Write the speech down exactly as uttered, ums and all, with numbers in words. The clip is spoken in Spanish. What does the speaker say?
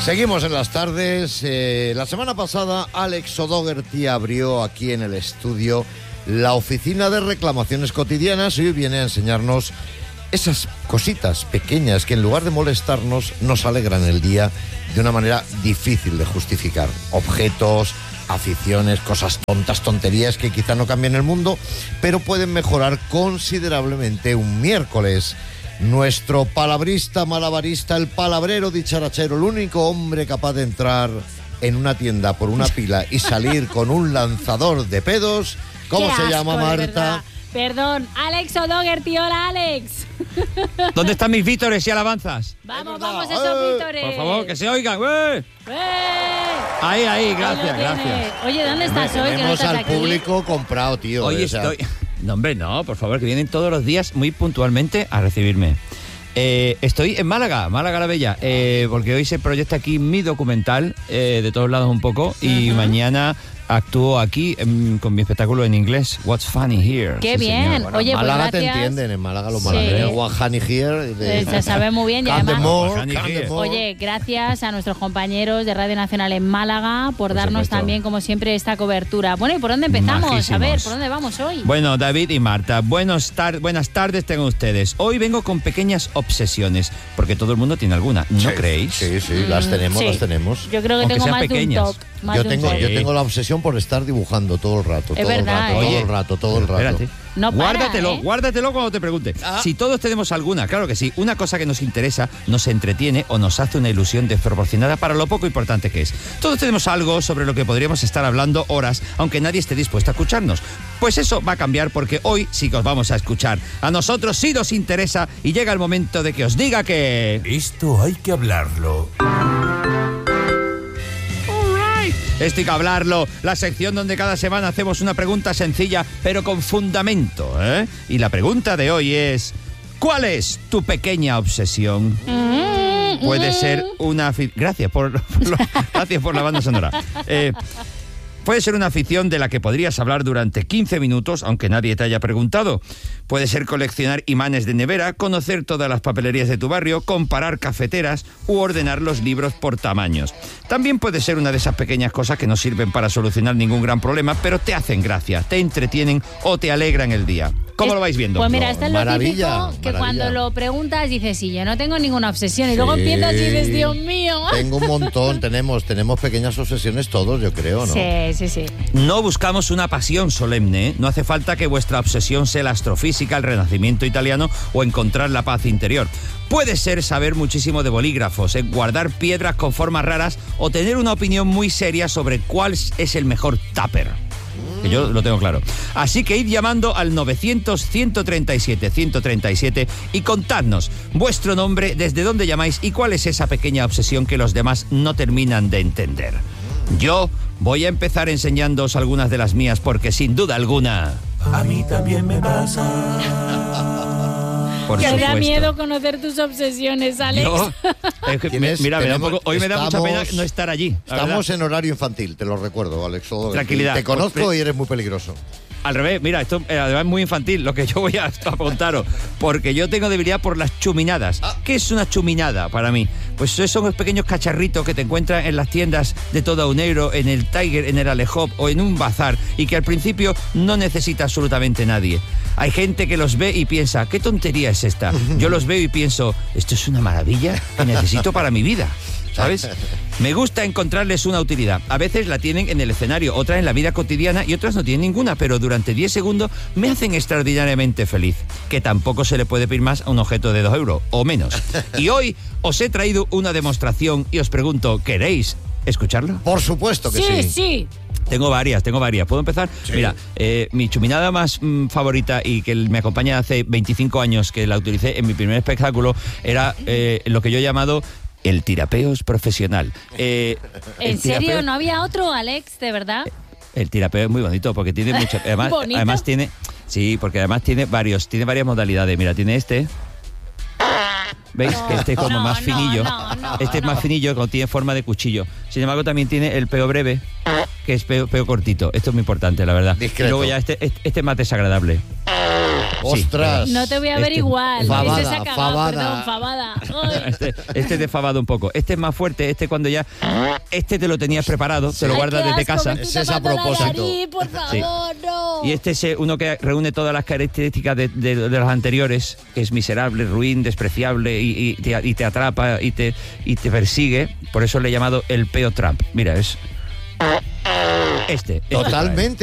Seguimos en las tardes. Eh, la semana pasada Alex O'Doherty abrió aquí en el estudio la oficina de reclamaciones cotidianas y hoy viene a enseñarnos esas cositas pequeñas que en lugar de molestarnos nos alegran el día de una manera difícil de justificar. Objetos, aficiones, cosas tontas, tonterías que quizá no cambien el mundo, pero pueden mejorar considerablemente un miércoles. Nuestro palabrista, malabarista, el palabrero dicharachero, el único hombre capaz de entrar en una tienda por una pila y salir con un lanzador de pedos. ¿Cómo se llama, Marta? Perdón, Alex O'Doherty. Hola, Alex. ¿Dónde están mis vítores y alabanzas? Vamos, vamos, esos vítores. Por favor, que se oigan. ¡Eh! ¡Eh! Ahí, ahí, Ahí gracias, lo gracias. tienes. Oye, ¿dónde estás hoy? Que no Tenemos estás al aquí. público comprado, tío. Hoy o sea, estoy... No, hombre, no, por favor, que vienen todos los días muy puntualmente a recibirme. Eh, estoy en Málaga, Málaga la Bella, eh, porque hoy se proyecta aquí mi documental, eh, de todos lados un poco, y Ajá. mañana actúo aquí en, con mi espectáculo en inglés, What's Funny Here. Qué Sí, bien. señor. bueno, Oye, en pues Málaga te gracias. entienden, en Málaga los Sí. malagueños. One honey here. de- Eh, Se sabe muy bien y Can the además... more, Honey can the here. more. Oye, gracias a nuestros compañeros de Radio Nacional en Málaga por, Por darnos supuesto. también, como siempre, esta cobertura. Bueno, ¿y por dónde empezamos? Majísimos. A ver, ¿por dónde vamos hoy? Bueno, David y Marta, buenos tar- buenas tardes tengan ustedes. Hoy vengo con pequeñas obsesiones, porque todo el mundo tiene alguna, ¿no Sí, creéis? Sí, sí, las Mm, tenemos, sí. las tenemos. Yo creo que Aunque tengo sean más pequeñas. de un toque. más Yo de un tengo, toque. yo tengo la obsesión por estar dibujando todo el rato, Es todo verdad, el rato, ¿eh? todo el rato, todo el rato. Espérate. No para, guárdatelo, ¿eh? guárdatelo cuando te pregunte. Ah. Si todos tenemos alguna, claro que sí. Una cosa que nos interesa, nos entretiene o nos hace una ilusión desproporcionada para lo poco importante que es. Todos tenemos algo sobre lo que podríamos estar hablando horas, aunque nadie esté dispuesto a escucharnos. Pues eso va a cambiar porque hoy sí que os vamos a escuchar. A nosotros sí nos interesa y llega el momento de que os diga que... Esto hay que hablarlo. Esto hay que hablarlo, la sección donde cada semana hacemos una pregunta sencilla, pero con fundamento, ¿eh? Y la pregunta de hoy es, ¿cuál es tu pequeña obsesión? Puede ser una... afi- Gracias por, por lo- gracias por la banda sonora. Eh, Puede ser una afición de la que podrías hablar durante quince minutos, aunque nadie te haya preguntado. Puede ser coleccionar imanes de nevera, conocer todas las papelerías de tu barrio, comparar cafeteras u ordenar los libros por tamaños. También puede ser una de esas pequeñas cosas que no sirven para solucionar ningún gran problema, pero te hacen gracia, te entretienen o te alegran el día. ¿Cómo Es- lo vais viendo? Pues mira, esto es lo Maravilla, típico que maravilla. cuando lo preguntas dices, sí, yo no tengo ninguna obsesión. Y luego empiezas y dices, Dios mío. Tengo un montón, tenemos, tenemos pequeñas obsesiones todos, yo creo, ¿no? Sí, sí, sí. No buscamos una pasión solemne, ¿eh? No hace falta que vuestra obsesión sea la astrofísica, el renacimiento italiano o encontrar la paz interior. Puede ser saber muchísimo de bolígrafos, ¿eh? Guardar piedras con formas raras o tener una opinión muy seria sobre cuál es el mejor tupper. Que yo lo tengo claro. Así que id llamando al novecientos, ciento treinta y siete, ciento treinta y siete y contadnos vuestro nombre, desde dónde llamáis y cuál es esa pequeña obsesión que los demás no terminan de entender. Yo voy a empezar enseñándoos algunas de las mías porque sin duda alguna... A mí también me pasa. Por Me da supuesto. miedo conocer tus obsesiones, Alex. Yo, es que, Tienes- mira, me da un tenemos- poco- hoy me da mucha estamos- pena no estar allí. la Estamos verdad. en horario infantil, te lo recuerdo, Alex O'Doherty. Tranquilidad. Te conozco Pues, y eres muy peligroso. Al revés, mira, esto eh, además es muy infantil lo que yo voy a apuntaros, porque yo tengo debilidad por las chuminadas. ¿Qué es una chuminada para mí? Pues son los pequeños cacharritos que te encuentras en las tiendas de todo a un euro, en el Tiger, en el Alehop o en un bazar y que al principio no necesita absolutamente nadie. Hay gente que los ve y piensa, ¿qué tontería es esta? Yo los veo y pienso, esto es una maravilla que necesito para mi vida. ¿Sabes? Me gusta encontrarles una utilidad. A veces la tienen en el escenario, otras en la vida cotidiana y otras no tienen ninguna, pero durante diez segundos me hacen extraordinariamente feliz. Que tampoco se le puede pedir más a un objeto de dos euros, o menos. Y hoy os he traído una demostración y os pregunto, ¿queréis escucharlo? Por supuesto que sí. Sí, sí. Tengo varias, tengo varias. ¿Puedo empezar? Sí. Mira, eh, mi chuminada más mm, favorita y que me acompaña hace veinticinco años, que la utilicé en mi primer espectáculo, era eh, lo que yo he llamado el tirapeos profesional. Eh, ¿En el serio? tirapeo- ¿No había otro, Alex? ¿De verdad? El tirapeo es muy bonito porque tiene mucho... Además, ¿Bonito? además tiene... Sí, porque además tiene varios, tiene varias modalidades. Mira, tiene este... ¿Veis? No, que este es como no, más no, finillo. no, no, este es no. más finillo, como tiene forma de cuchillo. Sin embargo, también tiene el peo breve, que es peo, peo cortito. Esto es muy importante, la verdad. Discreto. Y luego ya este, este, este es más desagradable. Ostras. No te voy a ver Este- igual. Fabada, Ese se ha acabado, fabada. perdón, fabada. Ay. Este, este es defabado un poco. Este es más fuerte. Este cuando ya... Este te lo tenías preparado, te lo Ay, guardas qué desde asco, casa. me Es estoy esa a tapando la propósito. nariz, por favor, no. Y este es eh, uno que reúne todas las características de, de- de los anteriores, que es miserable, ruin, despreciable y, y te, y te atrapa y te, y te persigue. Por eso le he llamado el peo trap. Mira, es... Este. este Totalmente.